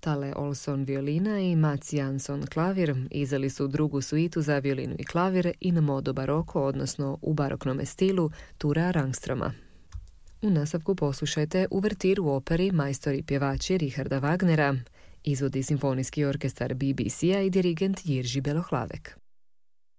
Tale Olson violina i Mats Jansson klavir izdali su drugu suitu za violinu i klavir in modo baroko, odnosno u baroknome stilu Tura Rangstroma. U nastavku poslušajte uvertiru u operi Majstori pjevači Richarda Wagnera, izvodi simfonijski orkestar BBC-a i dirigent Jiří Belohlavek.